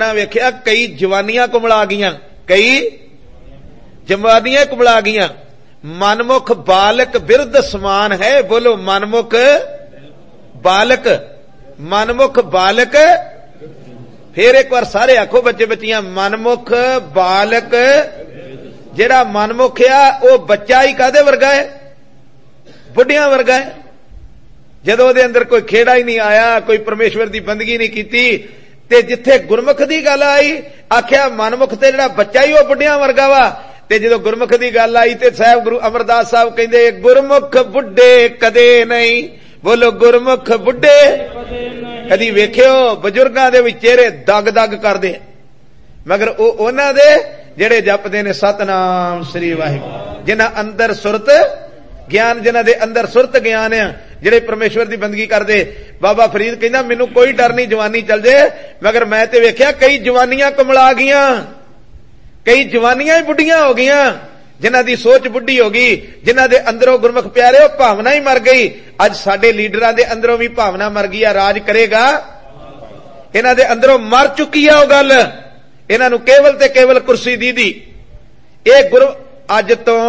ਉਲਟਾ ਵੇਖਿਆ ਕਈ ਜਵਾਨੀਆਂ ਕੁਮਲਾ ਗਈਆਂ, ਕਈ ਜਵਾਨੀਆਂ ਕੁਮਲਾ ਗਈਆਂ। ਮਨਮੁਖ ਬਾਲਕ ਬਿਰਧ ਸਮਾਨ ਹੈ। ਬੋਲੋ ਮਨਮੁਖ ਬਾਲਕ, ਮਨਮੁਖ ਬਾਲਕ। ਫੇਰ ਇੱਕ ਵਾਰ ਸਾਰੇ ਆਖੋ ਬੱਚੇ ਬੱਚੀਆਂ, ਮਨਮੁਖ ਬਾਲਕ। ਜਿਹੜਾ ਮਨਮੁਖ ਆ ਉਹ ਬੱਚਾ ਹੀ ਕਾਹਦੇ ਵਰਗਾ ਹੈ? ਬੁੱਢਿਆਂ ਵਰਗਾ ਹੈ। ਜਦੋਂ ਉਹਦੇ ਅੰਦਰ ਕੋਈ ਖੇੜਾ ਹੀ ਨਹੀਂ ਆਇਆ, ਕੋਈ ਪਰਮੇਸ਼ਵਰ ਦੀ ਬੰਦਗੀ ਨਹੀਂ ਕੀਤੀ, ਤੇ ਜਿੱਥੇ ਗੁਰਮੁਖ ਦੀ ਗੱਲ ਆਈ ਆਖਿਆ ਮਨਮੁਖ ਤੇ ਜਿਹੜਾ ਬੱਚਾ ਹੀ ਉਹ ਬੁੱਢਿਆਂ ਵਰਗਾ ਵਾ। ਤੇ ਜਦੋਂ ਗੁਰਮੁਖ ਦੀ ਗੱਲ ਆਈ ਤੇ ਸਾਹਿਬ ਗੁਰੂ ਅਮਰਦਾਸ ਸਾਹਿਬ ਕਹਿੰਦੇ ਗੁਰਮੁਖ ਬੁੱਢੇ ਕਦੇ ਨਹੀਂ। ਬੋਲੋ ਗੁਰਮੁਖ ਬੁੱਢੇ ਕਦੀ ਵੇਖਿਓ? ਬਜ਼ੁਰਗਾਂ ਦੇ ਵੀ ਚਿਹਰੇ ਦਗ ਦਗ ਕਰਦੇ, ਮਗਰ ਉਹ ਉਹਨਾਂ ਦੇ ਜਿਹੜੇ ਜਪਦੇ ਨੇ ਸਤਨਾਮ ਸ੍ਰੀ ਵਾਹਿਗੁਰੂ, ਜਿਨ੍ਹਾਂ ਅੰਦਰ ਸੁਰਤ ਗਿਆਨ, ਜਿਨ੍ਹਾਂ ਦੇ ਅੰਦਰ ਸੁਰਤ ਗਿਆਨ ਆ, ਜਿਹੜੇ ਪਰਮੇਸ਼ਵਰ ਦੀ ਬੰਦਗੀ ਕਰਦੇ। ਬਾਬਾ ਫਰੀਦ ਕਹਿੰਦਾ ਮੈਨੂੰ ਕੋਈ ਡਰ ਨਹੀਂ ਜਵਾਨੀ ਚੱਲ ਜੇ, ਮਗਰ ਮੈਂ ਤੇ ਵੇਖਿਆ ਕਈ ਜਵਾਨੀਆਂ ਕਮਲਾ ਗਈਆਂ, ਕਈ ਜਵਾਨੀਆਂ ਹੀ ਬੁੱਢੀਆਂ ਹੋ ਗਈਆਂ, ਜਿਨ੍ਹਾਂ ਦੀ ਸੋਚ ਬੁੱਢੀ ਹੋ ਗਈ, ਜਿਨ੍ਹਾਂ ਦੇ ਅੰਦਰੋਂ ਗੁਰਮੁਖ ਪਿਆਰੇ ਉਹ ਭਾਵਨਾ ਹੀ ਮਰ ਗਈ। ਅੱਜ ਸਾਡੇ ਲੀਡਰਾਂ ਦੇ ਅੰਦਰੋਂ ਵੀ ਭਾਵਨਾ ਮਰ ਗਈ ਆ। ਰਾਜ ਕਰੇਗਾ, ਇਹਨਾਂ ਦੇ ਅੰਦਰੋਂ ਮਰ ਚੁੱਕੀ ਆ ਉਹ ਗੱਲ। ਇਹਨਾਂ ਨੂੰ ਕੇਵਲ ਤੇ ਕੇਵਲ ਕੁਰਸੀ ਦੀ। ਇਹ ਗੁਰੂ ਅੱਜ ਤੋਂ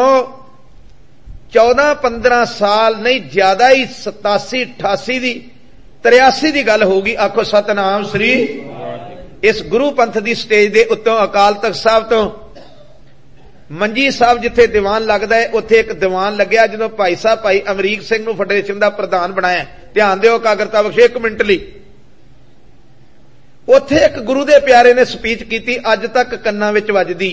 14-15 ਸਾਲ ਨਹੀਂ ਜ਼ਿਆਦਾ ਹੀ 87-88 ਦੀ 83 ਦੀ ਗੱਲ ਹੋਊਗੀ। ਆਖੋ ਸਤਨਾਮ ਸ੍ਰੀ। ਇਸ ਗੁਰੂ ਪੰਥ ਦੀ ਸਟੇਜ ਦੇ ਉੱਤੋਂ ਅਕਾਲ ਤਖਤ ਸਾਹਿਬ ਤੋਂ ਮੰਜੀ ਸਾਹਿਬ ਜਿੱਥੇ ਦੀਵਾਨ ਲੱਗਦਾ ਹੈ, ਉੱਥੇ ਇੱਕ ਦੀਵਾਨ ਲੱਗਿਆ ਜਦੋਂ ਭਾਈ ਸਾਹਿਬ ਭਾਈ ਅਮਰੀਕ ਸਿੰਘ ਨੂੰ ਫੈਡਰੇਸ਼ਨ ਦਾ ਪ੍ਰਧਾਨ ਬਣਾਇਆ। ਧਿਆਨ ਦਿਓ ਕਾਗਰਤਾ ਬਖਸ਼ੇ 1 ਮਿੰਟ ਲਈ। ਉੱਥੇ ਇੱਕ ਗੁਰੂ ਦੇ ਪਿਆਰੇ ਨੇ ਸਪੀਚ ਕੀਤੀ, ਅੱਜ ਤੱਕ ਕੰਨਾਂ ਵਿੱਚ ਵੱਜਦੀ।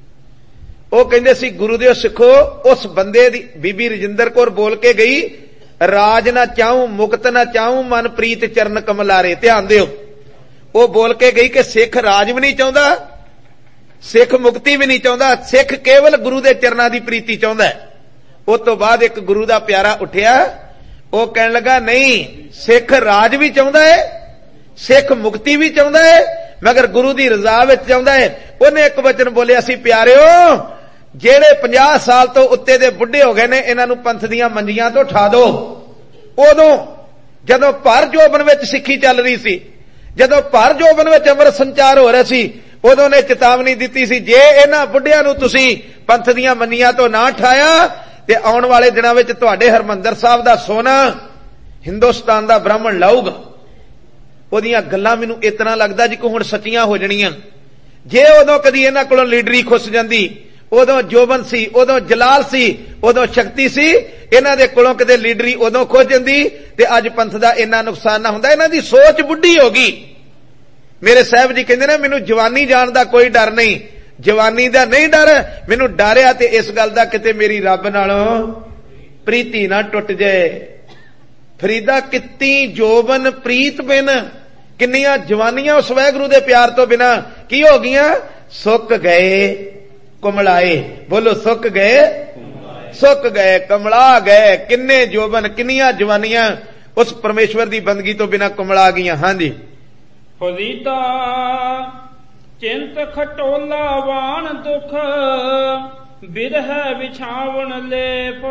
ਉਹ ਕਹਿੰਦੇ ਸੀ ਗੁਰੂ ਦਿਓ ਸਿੱਖੋ, ਉਸ ਬੰਦੇ ਦੀ ਬੀਬੀ ਰਜਿੰਦਰ ਕੌਰ ਬੋਲ ਕੇ ਗਈ, ਰਾਜ ਨਾ ਚਾਹੂੰ ਮੁਕਤ ਨਾ ਚਾਹੂੰ ਮਨ ਪ੍ਰੀਤ ਚਰਨ ਕਮਲਾਰੇ। ਧਿਆਨ ਦਿਓ, ਉਹ ਬੋਲ ਕੇ ਗਈ ਕਿ ਸਿੱਖ ਰਾਜ ਵੀ ਨਹੀਂ ਚਾਹੁੰਦਾ, ਸਿੱਖ ਮੁਕਤੀ ਵੀ ਨਹੀਂ ਚਾਹੁੰਦਾ, ਸਿੱਖ ਕੇਵਲ ਗੁਰੂ ਦੇ ਚਰਨਾਂ ਦੀ ਪ੍ਰੀਤੀ ਚਾਹੁੰਦਾ ਹੈ। ਉਸ ਤੋਂ ਬਾਅਦ ਇੱਕ ਗੁਰੂ ਦਾ ਪਿਆਰਾ ਉੱਠਿਆ, ਉਹ ਕਹਿਣ ਲੱਗਾ ਨਹੀਂ, ਸਿੱਖ ਰਾਜ ਵੀ ਚਾਹੁੰਦਾ ਹੈ, ਸਿੱਖ ਮੁਕਤੀ ਵੀ ਚਾਹੁੰਦਾ ਹੈ, ਮਗਰ ਗੁਰੂ ਦੀ ਰਜ਼ਾ ਵਿੱਚ ਚਾਹੁੰਦਾ ਹੈ। ਉਹਨੇ ਇੱਕ ਵਚਨ ਬੋਲਿਆ ਸੀ, ਪਿਆਰਿਓ ਜਿਹੜੇ 50 ਸਾਲ ਤੋਂ ਉੱਤੇ ਦੇ ਬੁੱਢੇ ਹੋ ਗਏ ਨੇ, ਇਹਨਾਂ ਨੂੰ ਪੰਥ ਦੀਆਂ ਮੰਜੀਆਂ ਤੋਂ ਉਠਾ ਦਿਓ। ਉਦੋਂ ਜਦੋਂ ਭਰ ਜੋਬਨ ਵਿੱਚ ਸਿੱਖੀ ਚੱਲ ਰਹੀ ਸੀ, ਜਦੋਂ ਭਰ ਜੋਬਨ ਵਿੱਚ ਅੰਮ੍ਰਿਤ ਸੰਚਾਰ ਹੋ ਰਿਹਾ ਸੀ, ਉਦੋਂ ਨੇ ਚੇਤਾਵਨੀ ਦਿੱਤੀ ਸੀ, ਜੇ ਇਹਨਾਂ ਬੁੱਢਿਆਂ ਨੂੰ ਤੁਸੀਂ ਪੰਥ ਦੀਆਂ ਮੰਨੀਆਂ ਤੋਂ ਨਾ ਉਠਾਇਆ ਤੇ ਆਉਣ ਵਾਲੇ ਦਿਨਾਂ ਵਿੱਚ ਤੁਹਾਡੇ ਹਰਮੰਦਰ ਸਾਹਿਬ ਦਾ ਸੋਨਾ ਹਿੰਦੁਸਤਾਨ ਦਾ ਬ੍ਰਾਹਮਣ ਲਾਊਗਾ। ਉਹਦੀਆਂ ਗੱਲਾਂ ਮੈਨੂੰ ਇਤਨਾ ਲੱਗਦਾ ਜੀ ਕਿ ਹੁਣ ਸੱਚੀਆਂ ਹੋ ਜਾਣੀਆਂ। ਜੇ ਉਦੋਂ ਕਦੀ ਇਹਨਾਂ ਕੋਲੋਂ ਲੀਡਰੀ ਖੁੱਸ ਜਾਂਦੀ, ਉਦੋਂ ਜੋਬਨ ਸੀ, ਉਦੋਂ ਜਲਾਲ ਸੀ, ਉਦੋਂ ਸ਼ਕਤੀ ਸੀ, ਇਹਨਾਂ ਦੇ ਕੋਲੋਂ ਕਿਤੇ ਲੀਡਰੀ ਉਦੋਂ ਖੁੱਸ ਜਾਂਦੀ ਤੇ ਅੱਜ ਪੰਥ ਦਾ ਇੰਨਾ ਨੁਕਸਾਨ ਨਾ ਹੁੰਦਾ। ਇਹਨਾਂ ਦੀ ਸੋਚ ਬੁੱਢੀ ਹੋ ਗਈ। ਮੇਰੇ ਸਾਹਿਬ ਜੀ ਕਹਿੰਦੇ ਨੇ ਮੈਨੂੰ ਜਵਾਨੀ ਜਾਣ ਦਾ ਕੋਈ ਡਰ ਨਹੀਂ, ਜਵਾਨੀ ਦਾ ਨਹੀਂ ਡਰ, ਮੈਨੂੰ ਡਰ ਆ ਤੇ ਇਸ ਗੱਲ ਦਾ ਕਿਤੇ ਮੇਰੀ ਰੱਬ ਨਾਲੋਂ ਪ੍ਰੀਤੀ ਨਾ ਟੁੱਟ ਜਾਏ। ਫਰੀਦਾ ਕਿਤੀ ਜੋਬਨ ਪ੍ਰੀਤ ਬਿਨ, ਕਿੰਨੀਆਂ ਜਵਾਨੀਆਂ ਉਸ ਵਾਹਿਗੁਰੂ ਦੇ ਪਿਆਰ ਤੋਂ ਬਿਨਾ ਕੀ ਹੋ ਗਈਆਂ? ਸੁੱਕ ਗਏ ਕੁਮਲਾਏ। ਬੋਲੋ ਸੁੱਕ ਗਏ, ਸੁੱਕ ਗਏ, ਕਮਲਾ ਗਏ। ਕਿੰਨੇ ਜੋਬਨ, ਕਿੰਨੀਆਂ ਜਵਾਨੀਆਂ ਉਸ ਪਰਮੇਸ਼ਵਰ ਦੀ ਬੰਦਗੀ ਤੋਂ ਬਿਨਾ ਕੁਮਲਾ ਗਈਆਂ। ਹਾਂਜੀ, ਫਰੀਦਾ ਚਿੰਤ ਖਟੋਲਾ ਵਾਣ ਦੁਖ ਬਿਰਹਿ ਵਿਛਾਵਣ ਲੇਪ।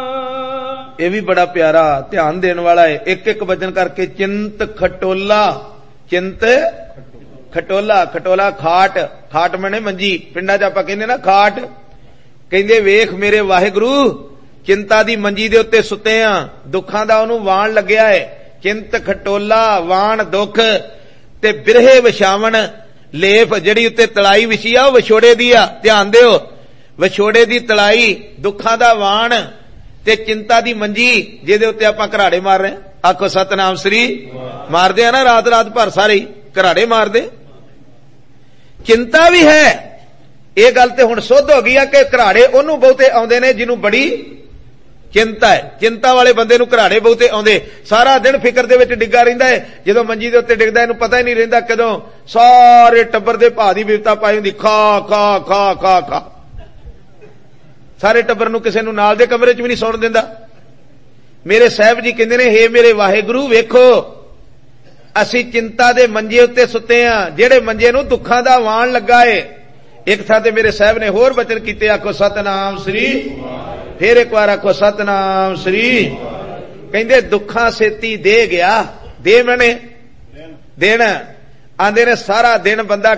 ਇਹ ਵੀ ਬੜਾ ਪਿਆਰਾ ਧਿਆਨ ਦੇਣ ਵਾਲਾ ਹੈ। ਇੱਕ ਇੱਕ ਵਚਨ ਕਰਕੇ, ਚਿੰਤ ਖਟੋਲਾ, ਚਿੰਤ ਖਟੋਲਾ। ਖਟੋਲਾ ਖਾਟ, ਖਾਟ ਮਨੇ ਮੰਜੀ, ਪਿੰਡਾਂ 'ਚ ਆਪਾਂ ਕਹਿੰਦੇ ਨਾ ਖਾਟ। ਕਹਿੰਦੇ ਵੇਖ ਮੇਰੇ ਵਾਹਿਗੁਰੂ ਚਿੰਤਾ ਦੀ ਮੰਜੀ ਦੇ ਉੱਤੇ ਸੁੱਤੇ ਆ, ਦੁੱਖਾਂ ਦਾ ਉਹਨੂੰ ਵਾਣ ਲੱਗਿਆ ਹੈ। ਚਿੰਤ ਖਟੋਲਾ ਵਾਣ ਦੁੱਖ ਤੇ ਬਿਰਹੇ ਵਿਛਾਵਣ ਲੇਪ, ਜਿਹੜੀ ਉੱਤੇ ਤਲਾਈ ਵਿਛੀ ਆ ਉਹ ਵਿਛੋੜੇ ਦੀ ਆ। ਧਿਆਨ ਦਿਓ, ਵਿਛੋੜੇ ਦੀ ਤਲਾਈ, ਦੁੱਖਾਂ ਦਾ ਵਾਣ ਤੇ ਚਿੰਤਾ ਦੀ ਮੰਜੀ ਜਿਹਦੇ ਉੱਤੇ ਆਪਾਂ ਘਰਾੜੇ ਮਾਰ ਰਹੇ। ਆਖੋ ਸਤਨਾਮ ਸ੍ਰੀ। ਮਾਰਦੇ ਆ ਨਾ ਰਾਤ ਰਾਤ ਭਰ ਸਾਰੇ ਘਰਾੜੇ ਮਾਰਦੇ। ਚਿੰਤਾ ਵੀ ਹੈ, ਇਹ ਗੱਲ ਤੇ ਹੁਣ ਸੁੱਧ ਹੋ ਗਈ ਆ ਕਿ ਘਰਾੜੇ ਉਹਨੂੰ ਬਹੁਤੇ ਆਉਂਦੇ ਨੇ ਜਿਹਨੂੰ ਬੜੀ ਚਿੰਤਾ ਹੈ। ਚਿੰਤਾ ਵਾਲੇ ਬੰਦੇ ਨੂੰ ਘਰਾੜੇ ਬਹੁਤੇ ਆਉਂਦੇ। ਸਾਰਾ ਦਿਨ ਫਿਕਰ ਦੇ ਵਿੱਚ ਡਿੱਗਾ ਰਹਿੰਦਾ ਹੈ। ਜਦੋਂ ਮੰਜੀ ਦੇ ਉੱਤੇ ਡਿੱਗਦਾ ਇਹਨੂੰ ਪਤਾ ਹੀ ਨਹੀਂ ਰਹਿੰਦਾ ਕਦੋਂ ਸਾਰੇ ਟੱਬਰ ਦੇ ਭਾਅ ਦੀ ਬਿਪਤਾ ਪਾਈ ਹੁੰਦੀ, ਖਾ ਖਾ ਖਾ ਖਾ ਖਾ। ਸਾਰੇ ਟੱਬਰ ਨੂੰ ਕਿਸੇ ਨੂੰ ਨਾਲ ਦੇ ਕਮਰੇ 'ਚ ਵੀ ਨਹੀਂ ਸੌਣ ਦਿੰਦਾ। ਮੇਰੇ ਸਾਹਿਬ ਜੀ ਕਹਿੰਦੇ ਨੇ, ਹੇ ਮੇਰੇ ਵਾਹਿਗੁਰੂ ਵੇਖੋ ਅਸੀਂ ਚਿੰਤਾ ਦੇ ਮੰਜੇ ਉੱਤੇ ਸੁੱਤੇ ਆ, ਜਿਹੜੇ ਮੰਜੇ ਨੂੰ ਦੁੱਖਾਂ ਦਾ ਵਾਣ ਲੱਗਾ ਏ। ਇੱਕ ਥਾਂ ਤੇ ਮੇਰੇ ਸਾਹਿਬ ਨੇ ਹੋਰ ਬਚਨ ਕੀਤੇ, ਆਖੋ ਸਤਨਾਮ ਸ੍ਰੀ। ਫੇਰ ਇੱਕ ਵਾਰ ਆਖੋ ਸਤਨਾਮ ਸ੍ਰੀ। ਕਹਿੰਦੇ ਦੁੱਖਾਂ ਸੇਤੀ ਦੇ ਗਿਆ, ਦੇ ਮਨੇ ਦੇਣ। ਆਂਦੇ ਨੇ ਸਾਰਾ ਦਿਨ ਬੰਦਾ